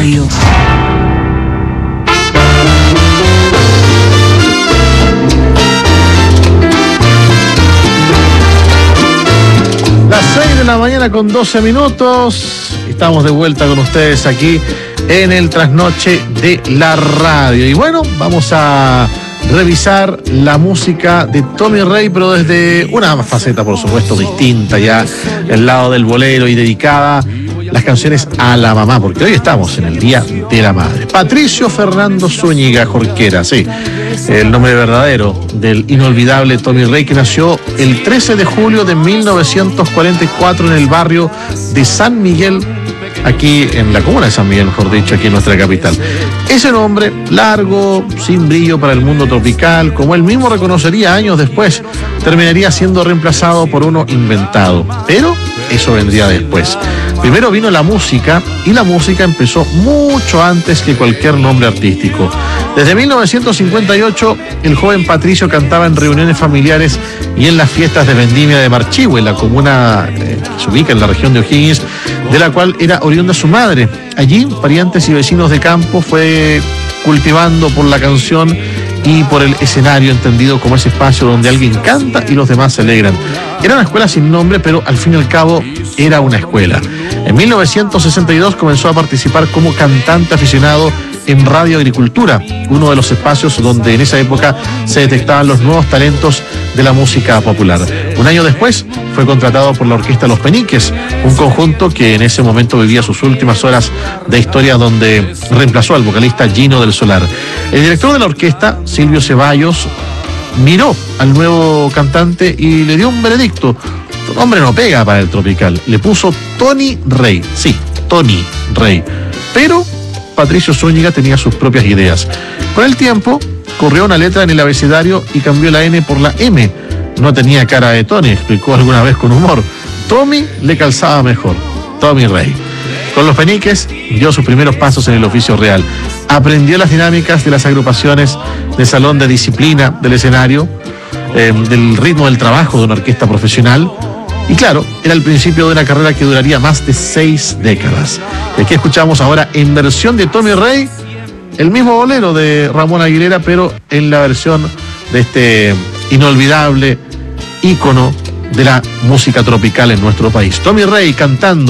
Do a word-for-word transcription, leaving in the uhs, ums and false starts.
Radio. Las seis de la mañana con doce minutos. Estamos de vuelta con ustedes aquí en el trasnoche de la radio. Y bueno, vamos a revisar la música de Tommy Rey, pero desde una faceta, por supuesto, distinta ya, el lado del bolero y dedicada las canciones a la mamá, porque hoy estamos en el Día de la Madre. Patricio Fernando Zúñiga Jorquera, sí, el nombre verdadero del inolvidable Tommy Rey, que nació el trece de julio de mil novecientos cuarenta y cuatro en el barrio de San Miguel, aquí en la comuna de San Miguel, mejor dicho, aquí en nuestra capital. Ese nombre largo, sin brillo para el mundo tropical, como él mismo reconocería años después, terminaría siendo reemplazado por uno inventado. Pero eso vendría después. Primero vino la música, y la música empezó mucho antes que cualquier nombre artístico. Desde mil novecientos cincuenta y ocho, el joven Patricio cantaba en reuniones familiares y en las fiestas de vendimia de Marchihue, la comuna eh, que se ubica en la región de O'Higgins, de la cual era oriunda su madre. Allí, parientes y vecinos de campo fue cultivando por la canción y por el escenario, entendido como ese espacio donde alguien canta y los demás se alegran. Era una escuela sin nombre, pero al fin y al cabo era una escuela. En mil novecientos sesenta y dos comenzó a participar como cantante aficionado en Radio Agricultura, uno de los espacios donde en esa época se detectaban los nuevos talentos de la música popular. Un año después fue contratado por la orquesta Los Peniques, un conjunto que en ese momento vivía sus últimas horas de historia, donde reemplazó al vocalista Gino del Solar. El director de la orquesta, Silvio Ceballos, miró al nuevo cantante y le dio un veredicto. Tu nombre no pega para el tropical. Le puso Tony Rey. Sí, Tony Rey. Pero Patricio Zúñiga tenía sus propias ideas. Con el tiempo, corrió una letra en el abecedario y cambió la N por la M. No tenía cara de Tony, explicó alguna vez con humor. Tommy le calzaba mejor. Tommy Rey. Con Los Peniques dio sus primeros pasos en el oficio real. Aprendió las dinámicas de las agrupaciones de salón, de disciplina del escenario, eh, del ritmo del trabajo de una orquesta profesional. Y claro, era el principio de una carrera que duraría más de seis décadas. Y aquí escuchamos ahora, en versión de Tommy Rey, el mismo bolero de Ramón Aguilera, pero en la versión de este inolvidable ícono de la música tropical en nuestro país. Tommy Rey cantando